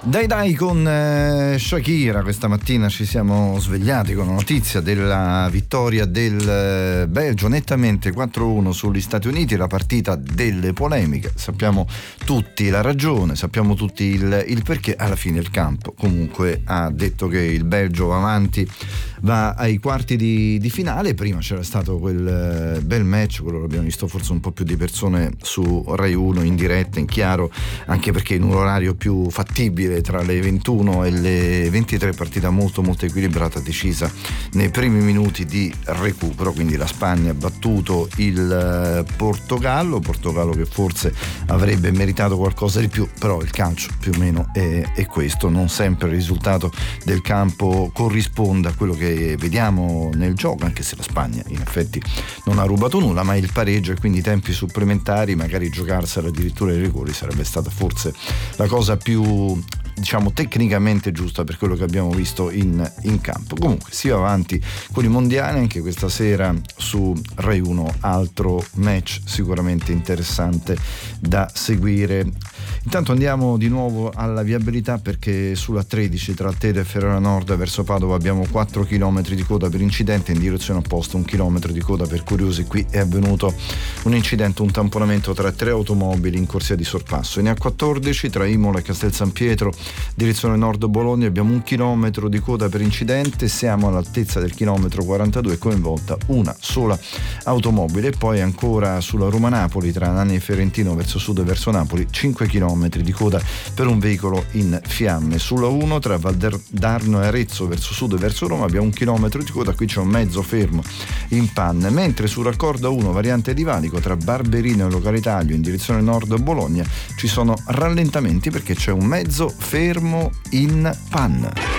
Dai con Shakira. Questa mattina ci siamo svegliati con la notizia della vittoria del Belgio nettamente 4-1 sugli Stati Uniti, la partita delle polemiche. Sappiamo tutti la ragione, sappiamo tutti il perché. Alla fine il campo comunque ha detto che il Belgio va avanti, va ai quarti di finale. Prima c'era stato quel bel match, quello che abbiamo visto forse un po' più di persone su Rai 1 in diretta, in chiaro, anche perché in un orario più fattibile tra le 21 e le 23, partita molto molto equilibrata, decisa nei primi minuti di recupero. Quindi la Spagna ha battuto il Portogallo che forse avrebbe meritato qualcosa di più, però il calcio più o meno è questo, non sempre il risultato del campo corrisponde a quello che vediamo nel gioco, anche se la Spagna in effetti non ha rubato nulla, ma il pareggio e quindi i tempi supplementari, magari giocarsela addirittura ai rigori, sarebbe stata forse la cosa più, diciamo, tecnicamente giusta per quello che abbiamo visto in campo. Comunque si va avanti con i mondiali anche questa sera su Rai 1, altro match sicuramente interessante da seguire. Intanto andiamo di nuovo alla viabilità, perché sulla 13 tra Tede e Ferrara Nord verso Padova abbiamo 4 km di coda per incidente, in direzione opposta 1 chilometro di coda per curiosi. Qui è avvenuto un incidente, un tamponamento tra 3 automobili in corsia di sorpasso. In A14 tra Imola e Castel San Pietro direzione nord Bologna abbiamo 1 chilometro di coda per incidente, siamo all'altezza del chilometro 42, coinvolta una sola automobile. E poi ancora sulla Roma-Napoli tra Nani e Ferentino verso sud e verso Napoli 5 chilometri di coda per un veicolo in fiamme. Sulla 1 tra Valdarno e Arezzo verso sud e verso Roma abbiamo 1 chilometro di coda, qui c'è un mezzo fermo in panne, mentre su raccordo 1 variante di Valico tra Barberino e Localitaglio in direzione nord Bologna ci sono rallentamenti perché c'è un mezzo fermo in panne.